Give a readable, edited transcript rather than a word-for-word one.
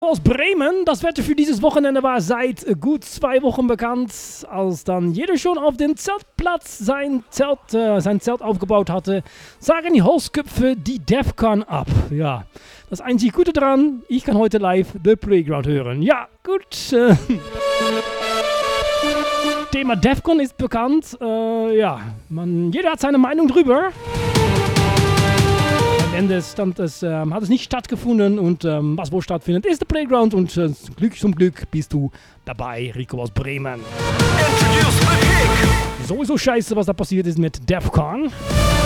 Aus Bremen, das Wetter für dieses Wochenende war seit gut 2 Wochen bekannt, als dann jeder schon auf dem Zeltplatz sein Zelt aufgebaut hatte, sagen die Holzköpfe die Defcon ab. Ja, das einzig Gute daran, ich kann heute live The Playground hören. Ja, gut. Thema Defcon ist bekannt. Jeder hat seine Meinung drüber. Am Ende hat es nicht stattgefunden und was wohl stattfindet, ist der Playground und zum Glück bist du dabei, Rico aus Bremen. Sowieso scheiße, was da passiert ist mit Defcon.